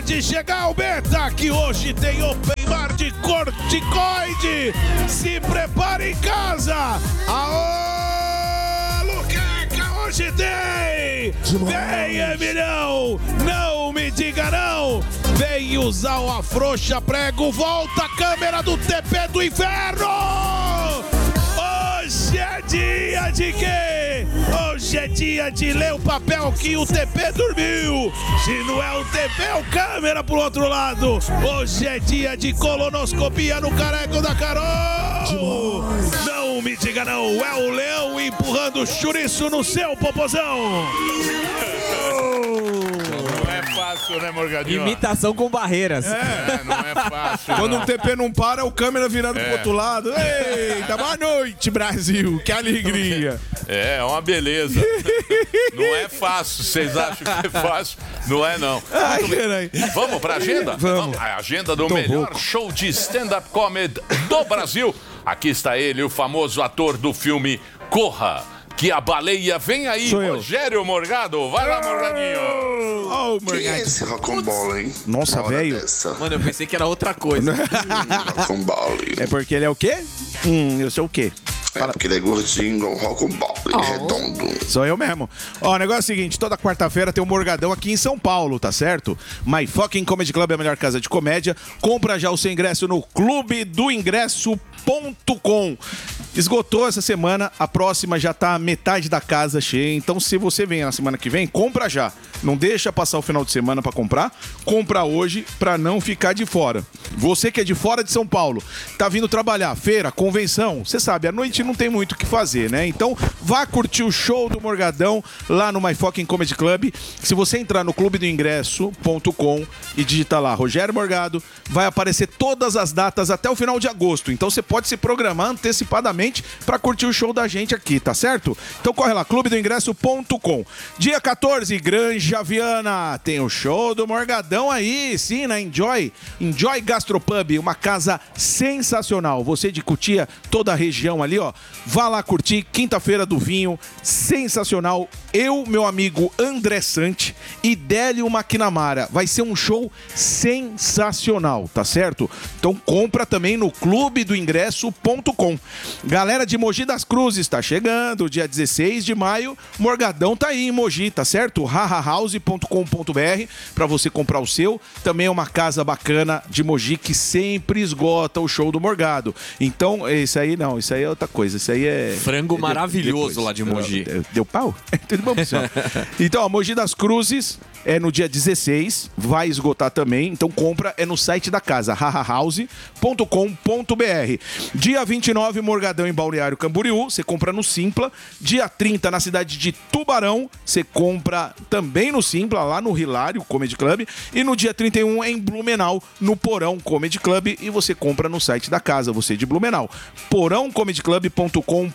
de chegar ao Beta, que hoje tem open bar de corticoide. Se prepare em casa. Aô, Luqueca, hoje tem. Vem, Emilhão, não me diga não. Vem usar o afrouxa prego, volta a câmera do TP do inferno. Hoje é dia de quê? Hoje é dia de ler o papel que o TP dormiu. Se não é o TP, é o câmera pro outro lado. Hoje é dia de colonoscopia no careco da Carol. Não me diga não, é o leão empurrando o chouriço no seu popozão. Não é fácil, né, Morgadinho? Imitação com barreiras. Não é fácil. Quando um TP não para, o câmera virando pro outro lado. Eita, boa noite, Brasil. Que alegria. É uma beleza. Não é fácil. Vocês acham que é fácil? Não é, não. Ai, caralho. Vamos pra agenda? Vamos. A agenda do melhor show de stand-up comedy do Brasil. Aqui está ele, o famoso ator do filme Corra, que a baleia vem aí, Rogério Morgado. Vai lá, Morgadinho. Quem é esse rocambole, hein? Nossa, velho. Mano, eu pensei que era outra coisa. Rocambole. É porque ele é o quê? Eu sou o quê? É porque ele é gordinho, igual rocambole, redondo. Sou eu mesmo. Ó, o negócio é o seguinte, toda quarta-feira tem um Morgadão aqui em São Paulo, tá certo? My Fucking Comedy Club é a melhor casa de comédia. Compra já o seu ingresso no clubedoingresso.com. Esgotou essa semana, a próxima já tá metade da casa cheia. Então, se você vem na semana que vem, compra já. Não deixa passar o final de semana pra comprar. Compra hoje pra não ficar de fora. Você que é de fora de São Paulo, tá vindo trabalhar, feira, convenção, você sabe, à noite não tem muito o que fazer, né? Então, vá curtir o show do Morgadão lá no My Fucking Comedy Club. Se você entrar no clubedoingresso.com e digitar lá Rogério Morgado, vai aparecer todas as datas até o final de agosto. Então, você pode se programar antecipadamente pra curtir o show da gente aqui, tá certo? Então, corre lá, clubedoingresso.com. Dia 14, Granja Viana, tem o show do Morgadão aí, sim, na Enjoy Gastropub, uma casa sensacional. Você de Cotia, toda a região ali, ó, vá lá curtir, quinta-feira do vinho, sensacional. Eu, meu amigo André Sante e Délio Maquinamara. Vai ser um show sensacional, tá certo? Então compra também no clubedoingresso.com. Galera de Mogi das Cruzes, tá chegando, dia 16 de maio, Morgadão tá aí em Mogi, tá certo? hahahouse.com.br pra você comprar o seu. Também é uma casa bacana de Mogi que sempre esgota o show do Morgado. Então, isso aí não, isso aí é outra coisa. Isso aí é... Frango maravilhoso lá de Mogi. Deu pau? Tudo bom, pessoal? Então, a Mogi das Cruzes é no dia 16, vai esgotar também. Então, compra é no site da casa, hahahouse.com.br. Dia 29, Morgadão em Balneário Camboriú, você compra no Simpla. Dia 30, na cidade de Tubarão, você compra também no Simpla, lá no Hilário Comedy Club. E no dia 31, em Blumenau, no Porão Comedy Club. E você compra no site da casa, você de Blumenau, porãocomedyclub.com.br,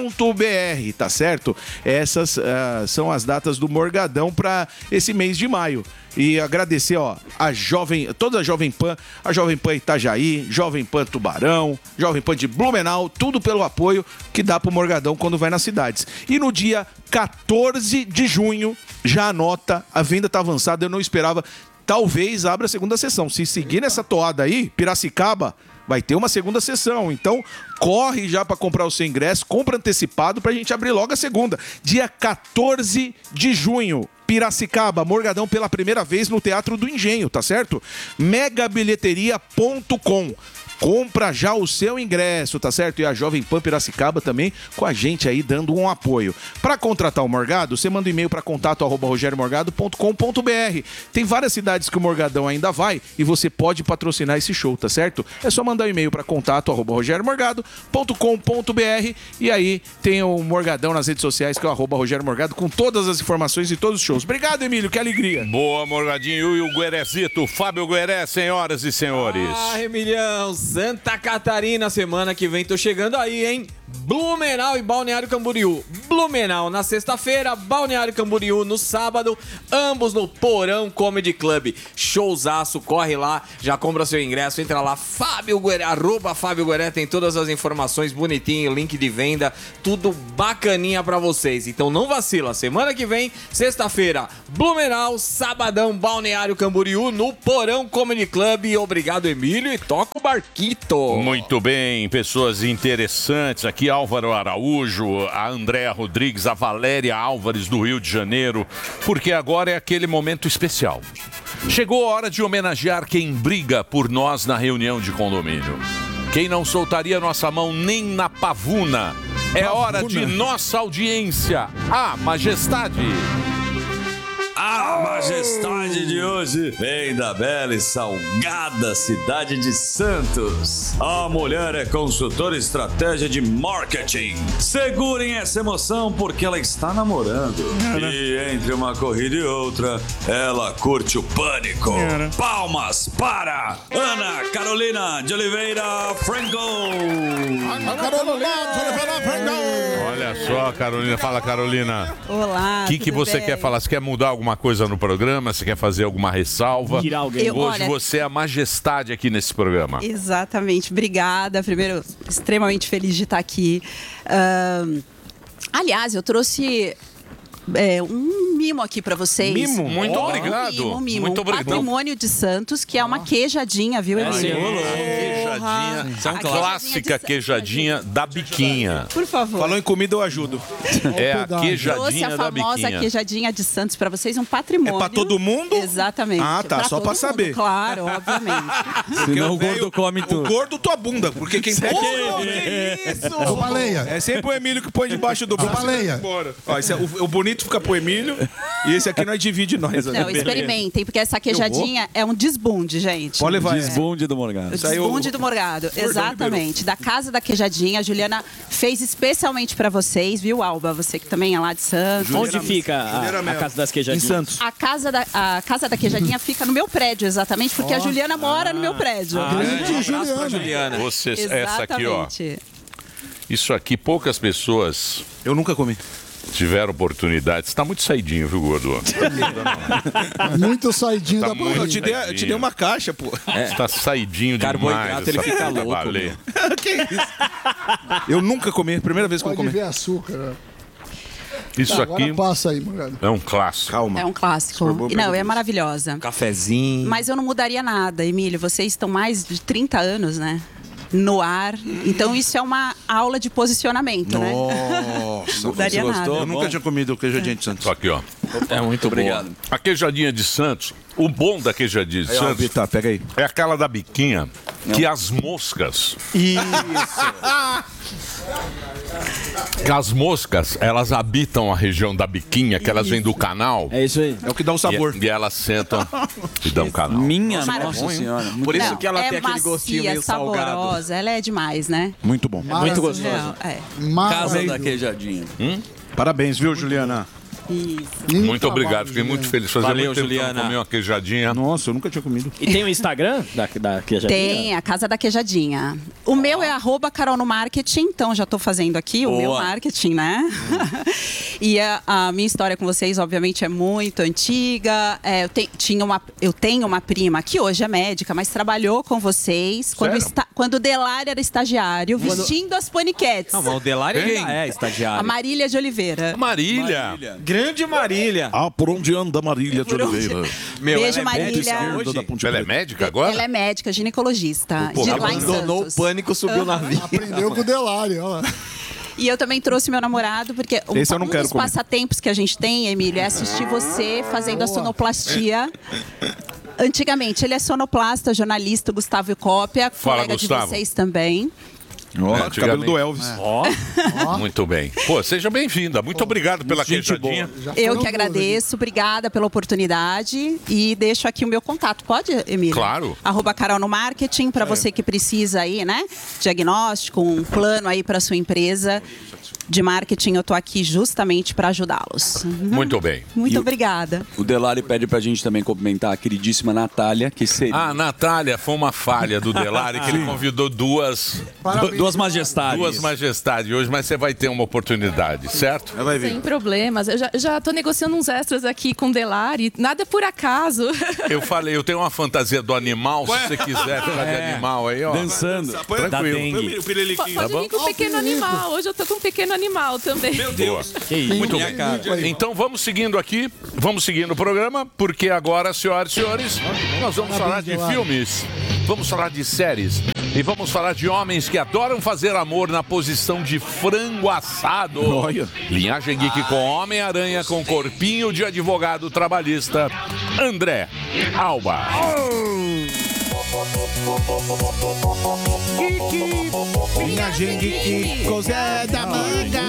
tá certo? Essas são as datas do Morgadão para esse mês de maio. E agradecer, ó, toda a Jovem Pan Itajaí, Jovem Pan Tubarão, Jovem Pan de Blumenau, tudo pelo apoio que dá pro Morgadão quando vai nas cidades. E no dia 14 de junho, já anota, a venda tá avançada, eu não esperava, talvez abra a segunda sessão. Se seguir nessa toada aí, Piracicaba vai ter uma segunda sessão, então corre já para comprar o seu ingresso, compra antecipado pra gente abrir logo a segunda. Dia 14 de junho, Piracicaba, Morgadão pela primeira vez no Teatro do Engenho, tá certo? megabilheteria.com. Compra já o seu ingresso, tá certo? E a Jovem Pan Piracicaba também com a gente aí dando um apoio. Para contratar o Morgado, você manda um e-mail para contato@rogeriomorgado.com.br. Tem várias cidades que o Morgadão ainda vai e você pode patrocinar esse show, tá certo? É só mandar um e-mail para contato@rogeriomorgado.com.br e aí tem o Morgadão nas redes sociais que é o @rogeriomorgado com todas as informações de todos os shows. Obrigado, Emílio, que alegria. Boa, Morgadinho. E o Guerezito, Fábio Gueré, senhoras e senhores. Ah, Emilhão, Santa Catarina, semana que vem tô chegando aí, hein? Blumenau e Balneário Camboriú. Blumenau na sexta-feira, Balneário Camboriú no sábado, ambos no Porão Comedy Club. Showzaço, corre lá, já compra seu ingresso, entra lá, Fábio Gueré, @FábioGueré, tem todas as informações bonitinho, link de venda, tudo bacaninha pra vocês. Então não vacila, semana que vem, sexta-feira, Blumenau, sabadão, Balneário Camboriú no Porão Comedy Club. Obrigado, Emílio, e toca o barquito. Muito bem, pessoas interessantes aqui, Álvaro Araújo, a Andréa Rodrigues, a Valéria Álvares do Rio de Janeiro, porque agora é aquele momento especial. Chegou a hora de homenagear quem briga por nós na reunião de condomínio. Quem não soltaria nossa mão nem na pavuna. É hora de nossa audiência, a Majestade. A majestade de hoje vem da bela e salgada cidade de Santos. A mulher é consultora em estratégia de marketing. Segurem essa emoção porque ela está namorando. E entre uma corrida e outra, ela curte o pânico. Palmas para Ana Carolina de Oliveira Franco. Ana Carolina de Oliveira Franco. Olha só, Carolina. Fala, Carolina. Olá, O que você quer falar? Você quer mudar alguma coisa no programa? Você quer fazer alguma ressalva? Tirar alguém. Hoje você é a majestade aqui nesse programa. Exatamente. Obrigada. Primeiro, extremamente feliz de estar aqui. Aliás, eu trouxe um mimo aqui para vocês. Mimo? Muito obrigado. Um mimo. Muito obrigado. Patrimônio de Santos, que é uma queijadinha, viu, Emílio? Queijadinha. São clássica queijadinha da biquinha. Por favor. Falou em comida, eu ajudo. É a Trouxe queijadinha a da famosa biquinha. queijadinha de Santos para vocês, um patrimônio. É pra todo mundo? Exatamente. Ah, tá, só todo pra mundo, saber. Claro, obviamente. Senão o gordo come O tudo. gordo, tua bunda, porque quem pega... Que isso? Baleia. É sempre o Emílio que põe debaixo do braço. Baleia. Ó, esse o bonito fica pro Emílio e esse aqui nós divide nós. Não, experimentem, porque essa queijadinha é um desbunde, gente. Pode levar. Desbunde do Morgado. O desbunde do Morgado, exatamente. Da Casa da Queijadinha, a Juliana fez especialmente pra vocês, viu, Alba? Você que também é lá de Santos. Onde fica a Casa das Queijadinhas? Em Santos. A casa da Queijadinha fica no meu prédio, exatamente, porque a Juliana mora no meu prédio. Abraço pra Juliana. Você, essa aqui, ó. Exatamente. Isso aqui, poucas pessoas Eu nunca comi. tiveram oportunidade. Você tá muito saidinho, viu, gordo? Muito saidinho Tá da muito Eu barriga. te dei uma caixa, pô. Você tá saidinho demais. Carboidrato, ele essa fica puta louco, baleia. Que isso? Eu nunca comi, primeira vez que eu Pode comi. ver açúcar. Né? Isso Agora aqui passa aí, Morgado. é um clássico. Calma. É um clássico. E não, é maravilhosa. Cafezinho. Mas eu não mudaria nada, Emílio. Vocês estão mais de 30 anos, né? No ar. Então isso é uma aula de posicionamento, né? Nossa, Não mudaria nada. eu nunca tinha comido queijadinha de Santos. Só aqui, ó. É muito obrigado. A queijadinha de Santos, o bom da queijadinha de Aí, ó, Santos Vitor, pega aí. é aquela da biquinha que as moscas... Que as moscas, elas habitam a região da biquinha, que elas vêm do canal. É isso aí. É o que dá o sabor. E elas sentam e dão canal. Minha Maravilhoso. nossa senhora. Por isso que ela é tem aquele gostinho macia, meio salgado. saborosa. Ela é demais, né? Muito bom. Muito gostoso. Real, é. Maravilhoso. Queijadinha. Parabéns, viu, Juliana? Isso. Muito obrigado, fiquei muito feliz. Fazia Valeu, muito tempo que eu não Juliana. comi uma queijadinha. Nossa, eu nunca tinha comido. E tem o Instagram da Queijadinha? Tem, a Casa da Queijadinha. O meu é @Carol no Marketing, então já estou fazendo aqui o meu marketing, né? E a minha história com vocês, obviamente, é muito antiga. Eu tenho uma prima que hoje é médica, mas trabalhou com vocês quando o Delar era estagiário, vestindo as paniquetes. Não, mas o Delário Quem? já é A estagiário. Marília de Oliveira. Marília. Grande Marília. Ah, por onde anda Marília de Por onde- Oliveira? Meu, Beijo, ela é Marília. médica Esquerda da hoje. Ponte Ela é Preta. médica agora? Ela é médica, ginecologista, Pô, de lá em Abandonou Santos. o pânico, subiu na vida. Aprendeu com o Delário, olha lá. E eu também trouxe meu namorado, porque Esse eu não um quero dos comer. passatempos que a gente tem, Emílio, é assistir você fazendo a sonoplastia. Antigamente, ele é sonoplasta, jornalista, Gustavo Cópia, Fala, colega Gustavo. de vocês também. Ó, cabelo do Elvis. Muito bem. Pô, seja bem-vinda. Muito obrigado pela queijadinha. Já Eu foram que duas agradeço, obrigada pela oportunidade e deixo aqui o meu contato. Pode, Emílio? Claro. @Carol no Marketing, para você que precisa aí, né? Diagnóstico, um plano aí para sua empresa. de marketing, eu tô aqui justamente para ajudá-los. Muito bem. Muito obrigada. O Delari pede pra gente também cumprimentar a queridíssima Natália, que seria... Ah, Natália, foi uma falha do Delari, que ele convidou duas majestades. Duas majestades hoje, mas você vai ter uma oportunidade, certo? Vai vir. Sem problemas. Eu já tô negociando uns extras aqui com o Delari. Nada por acaso. Eu falei, eu tenho uma fantasia do animal, se você quiser ficar de animal aí, ó. Dançando. Da dengue. Pode vir com um pequeno animal. Hoje eu tô com um pequeno animal também. Meu Deus. Que isso? Muito bem. Então vamos seguindo aqui, vamos seguindo o programa, porque agora, senhoras e senhores, nós vamos falar de filmes, vamos falar de séries e vamos falar de homens que adoram fazer amor na posição de frango assado. Olha. Linhagem Geek com Homem-Aranha com corpinho de advogado trabalhista, André Alba. Minha gente que coisa da manga.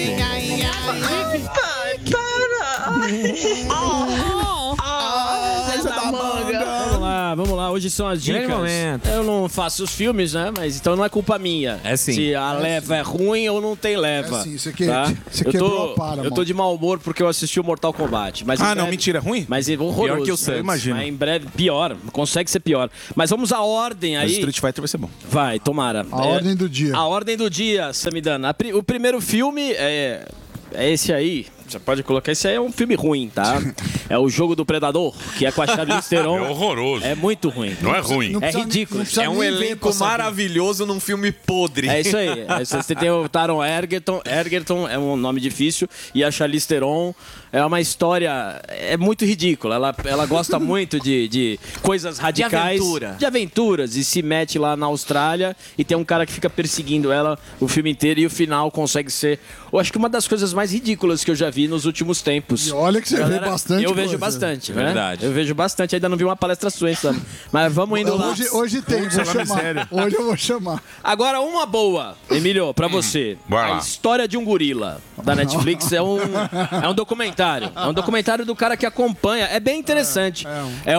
Vamos lá. Hoje são as dicas. Eu não faço os filmes, né? Mas então não é culpa minha. É sim. Se a leva é ruim ou não tem leva. É sim, você eu tô de mau humor porque eu assisti o Mortal Kombat. Mas Ah, não, mentira, é ruim? Mas é horroroso. Pior que o Santos. Imagina. Mas em breve, pior. Consegue ser pior. Mas vamos à ordem Mas aí. Street Fighter vai ser bom. Vai, tomara. A ordem do dia. A ordem do dia, Samidana. O primeiro filme é esse aí. Você pode colocar, esse aí é um filme ruim, tá? É o Jogo do Predador, que é com a Charlize Theron. É horroroso. É muito ruim. Não é ruim. É ridículo. É um elenco maravilhoso num filme podre. É isso aí. Você tem o Taron Egerton é um nome difícil, e a Charlize Theron é uma história, é muito ridícula. Ela gosta muito de coisas radicais. De aventuras. E se mete lá na Austrália e tem um cara que fica perseguindo ela o filme inteiro, e o final consegue ser, eu acho que uma das coisas mais ridículas que eu já vi nos últimos tempos. E olha que você vê bastante Eu vejo coisa. bastante, né? Verdade. Eu vejo bastante. Ainda não vi uma palestra sua, hein, Sam? Mas vamos indo lá. Hoje tem, vou chamar. Hoje eu vou chamar. Agora, uma boa, Emílio, pra você. Vai lá. A História de um Gorila, da Netflix, é um documentário. É um documentário do cara que acompanha. É bem interessante. É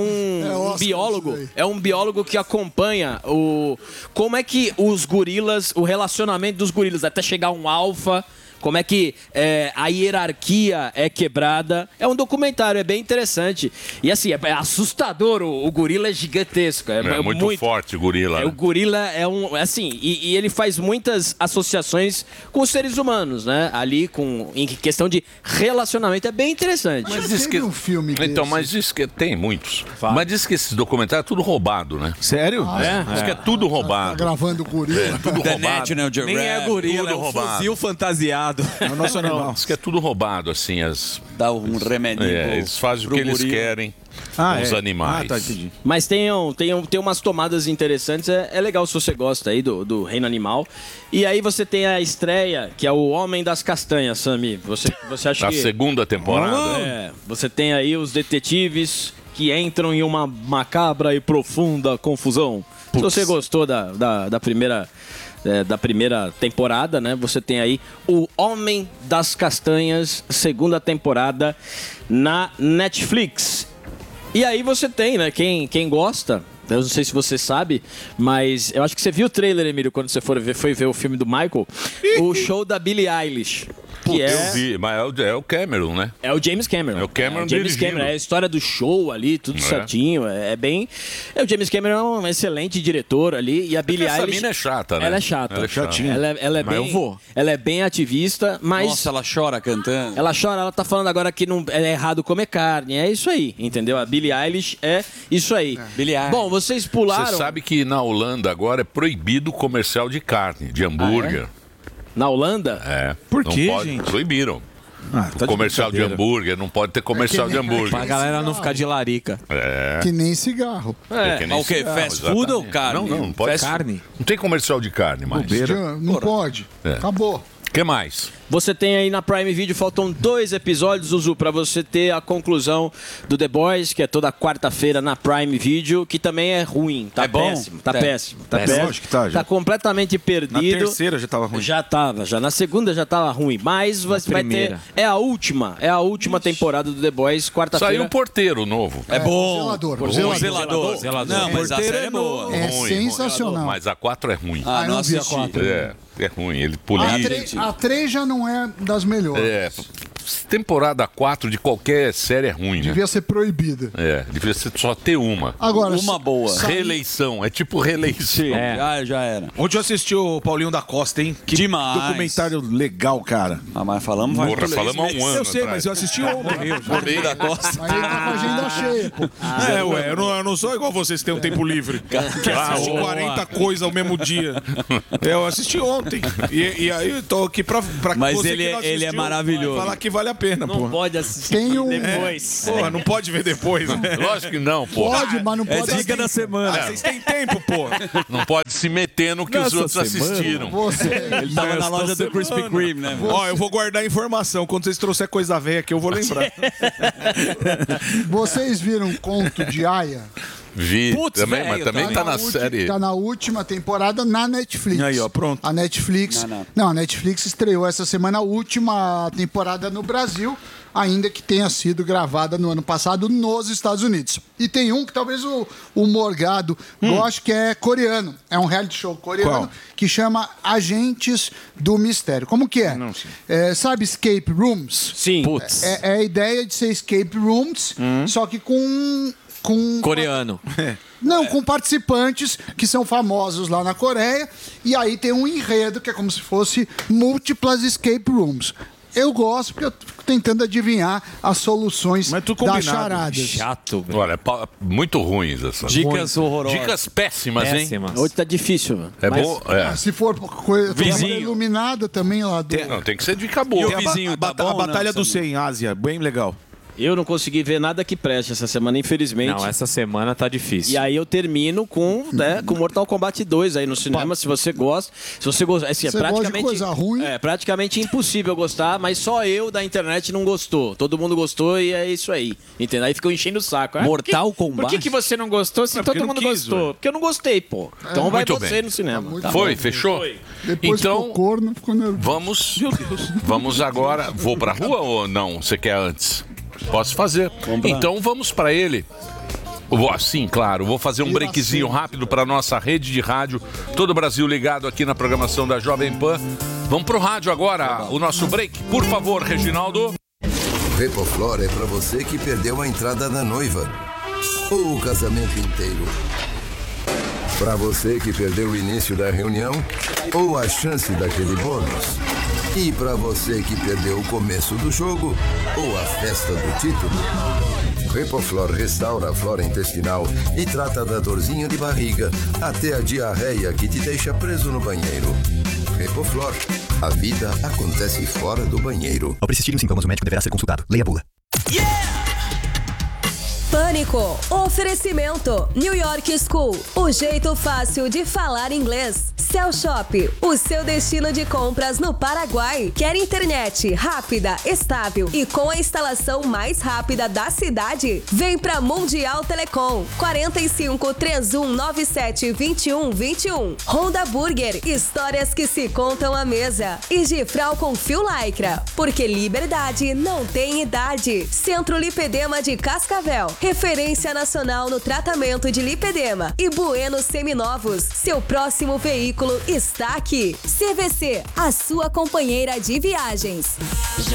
um biólogo. isso aí. É um biólogo que acompanha como é que os gorilas, o relacionamento dos gorilas, até chegar um alfa. Como é que a hierarquia é quebrada. É um documentário, é bem interessante. E assim, é assustador. O gorila é gigantesco. É muito forte o gorila. O gorila é um... Assim, e ele faz muitas associações com os seres humanos, né? Ali, em questão de relacionamento. É bem interessante. Mas diz Teve um filme Então, desse. mas diz que tem muitos. Mas diz que esses documentários é tudo roubado, né? Sério? Diz que é tudo Tá roubado. gravando o gorila. É tudo The roubado. National Geographic. Nem é gorila, tudo é um roubado. fuzil fantasiado. É o nosso animal. Diz que é tudo roubado, assim, Dá um remedinho eles fazem o que eles querem com os animais. Ah, tá, entendi. Mas tem umas tomadas interessantes. É legal se você gosta aí do reino animal. E aí você tem a estreia, que é o Homem das Castanhas, Sami. Você acha Na que... segunda temporada. Você tem aí os detetives que entram em uma macabra e profunda confusão. Se você gostou da primeira temporada, né? Você tem aí o Homem das Castanhas, segunda temporada na Netflix. E aí você tem, né? Quem gosta, eu não sei se você sabe, mas eu acho que você viu o trailer, Emílio, quando você foi ver o filme do Michael, o show da Billie Eilish. Que Eu vi, mas é o Cameron, né? é o James Cameron. É o Cameron James dirigindo. Cameron. É a história do show ali, tudo certinho. É bem... O James Cameron é um excelente diretor ali. E a Billie Essa Eilish... mina é chata, né? Ela é chata. Ela é chatinha. Ela é Mas bem... eu vou. Ela é bem ativista, mas... Nossa, ela chora cantando. Ela chora, ela tá falando agora que não é errado comer carne. É isso aí, entendeu? A Billie Eilish é isso aí. Billie Eilish. Bom, vocês pularam... Você sabe que na Holanda agora é proibido o comercial de carne, de hambúrguer. Na Holanda? É. Por Não quê, pode, gente? Proibiram. Ah, tá de Comercial de brincadeira. hambúrguer, não pode ter comercial de hambúrguer. Pra galera não ficar de larica. É. Que nem cigarro. É que nem Mas o quê? cigarro, Fast food ou carne? Não pode. Carne? Não tem comercial de carne mais. Não pode. É. Acabou. O que mais? Você tem aí na Prime Video, faltam 2 episódios, Zuzu, pra você ter a conclusão do The Boys, que é toda quarta-feira na Prime Video, que também é ruim. Tá péssimo. Tá péssimo. Tá péssimo. Lógico que tá, já. Tá completamente perdido. Na terceira já tava ruim. Já tava. Na segunda já tava ruim. Mas vai ter. É a última temporada do The Boys, quarta-feira. Saiu o Porteiro novo. É bom. Zelador. Não, mas a série é boa. É Ruim, sensacional. Mas a 4 é ruim. Ah, não vi a 4. É ruim. Ele político. A 3 já não é das melhores. Temporada 4 de qualquer série é ruim, né? Devia ser proibida. Devia ser só ter uma. Agora, uma boa. Reeleição. É tipo reeleição. Já era. Ontem eu assisti o Paulinho da Costa, hein? Que demais. Documentário legal, cara. Mas falamos... falamos há um ano Eu sei, mas eu assisti ontem. Paulinho da Costa. Mas ele tá com a agenda cheia, pô. Eu não sou igual vocês que têm um tempo livre. Que assiste 40 coisas ao mesmo dia. Eu assisti ontem. E aí eu tô aqui pra Mas você ele, que não assistiu, ele é maravilhoso. falar que vale a pena, Não pô. pode assistir depois. Porra, não pode ver depois. Né? Lógico que não, pô. Pode, mas não pode. Dica da semana. Vocês têm tempo, pô. Não pode se meter no que os outros assistiram. Ele tava na loja do Krispy Kreme, né? Ó, eu vou guardar a informação. Quando vocês trouxerem coisa velha aqui, eu vou lembrar. Vocês viram Conto de Aya? Vi Putz, também, velho, mas também tá na série. Tá na última temporada na Netflix. Aí, ó, pronto. A Netflix... Não, a Netflix estreou essa semana a última temporada no Brasil, ainda que tenha sido gravada no ano passado nos Estados Unidos. E tem um que talvez o Morgado goste, que é coreano. É um reality show coreano. Qual? Que chama Agentes do Mistério. Como que é? Não sei. Sabe Escape Rooms? Sim. Putz. É a ideia de ser Escape Rooms, só que com Coreano. Não, com participantes que são famosos lá na Coreia. E aí tem um enredo que é como se fosse múltiplas escape rooms. Eu gosto porque eu fico tentando adivinhar as soluções Mas tudo das combinado. charadas. Chato, velho. Olha, muito ruins essas. Dicas horrorosas. Dicas péssimas, hein? Hoje tá difícil, mano. É bom? Se for coisa Vizinho. iluminada também lá do... Não, tem que ser dica boa. E o vizinho tá bom, A Batalha não, do 100, Ásia, bem legal. Eu não consegui ver nada que preste essa semana, infelizmente. Não, essa semana tá difícil. E aí eu termino com Mortal Kombat 2 aí no cinema, se você gosta. Se você gosta, assim, Você gosta de coisa ruim? É praticamente impossível gostar, mas só eu da internet não gostou. Todo mundo gostou e é isso aí. Entendeu? Aí ficou enchendo o saco. Mortal Kombat? Por que você não gostou se todo mundo gostou? velho. Porque eu não gostei, pô. Então vai Muito você bem. no cinema. Tá Foi? bom. Fechou? Depois Então, ficou corno, ficou nervoso. vamos agora. Vou pra rua ou não? Você quer antes? Posso fazer. Então vamos pra ele. Sim, claro. Vou fazer um breakzinho rápido para nossa rede de rádio. Todo o Brasil ligado aqui na programação da Jovem Pan. Vamos pro rádio agora, o nosso break. Por favor, Reginaldo. Repoflor é para você que perdeu a entrada da noiva ou o casamento inteiro. Para você que perdeu o início da reunião ou a chance daquele bônus. E para você que perdeu o começo do jogo ou a festa do título. Repoflor restaura a flora intestinal e trata da dorzinha de barriga até a diarreia que te deixa preso no banheiro. Repoflor, a vida acontece fora do banheiro. Ao persistirem os sintomas, o médico deverá ser consultado. Leia a bula. Pânico. Oferecimento. New York School. O jeito fácil de falar inglês. Cell Shop. O seu destino de compras no Paraguai. Quer internet rápida, estável e com a instalação mais rápida da cidade? Vem pra Mundial Telecom. 45 3197 2121. Honda Burger. Histórias que se contam à mesa. E Gifral com fio lycra. Porque liberdade não tem idade. Centro Lipedema de Cascavel. Referência nacional no tratamento de lipedema. E Bueno Seminovos. Seu próximo veículo está aqui. CVC, a sua companheira de viagens.